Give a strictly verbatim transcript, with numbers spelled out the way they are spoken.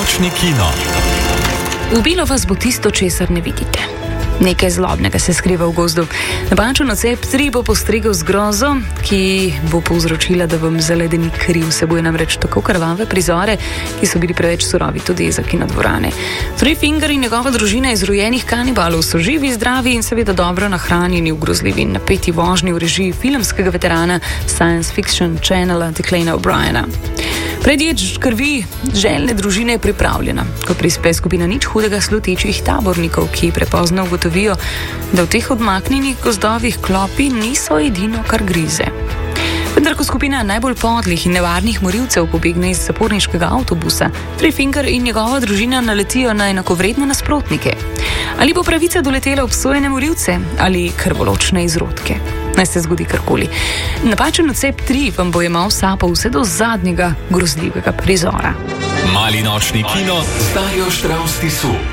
nočni kino. Ubilo vas bo tisto, česar ne vidite. Nekaj zlobnega se skriva v gozdu. Napačen odcep tri bo postregel z grozo, ki bo povzročila, da vam zaledeni kri vsebuje namreč tako krvave prizore, ki so bili preveč surovi tudi za kinodvorane. Three Finger in njegova družina izrojenih kanibalov so živi, zdravi in seveda dobro nahranjeni v grozljivi in napeti vožnji v režiji filmskega veterana Science Fiction Channela Declana O'Briena. Predječ krvi željne družine je pripravljena, ko prispe skupina nič hudega slutečih tabornikov, ki prepozno ugotovijo, da v teh odmaknjenih gozdovih klopi niso edino, kar grize. Vendar, ko skupina najbolj podlih in nevarnih morilcev pobegne iz zaporniškega avtobusa, Three Finger in njegova družina naletijo na enakovredne nasprotnike. Ali bo pravica doletela obsojene morilce ali krvoločne izrodke? Naj se zgodi karkoli. Napačen odcep tri vam bo jemal sapo vse do zadnjega grozljivega prizora. Mali nočni kino z Darjo Štravs Tisu.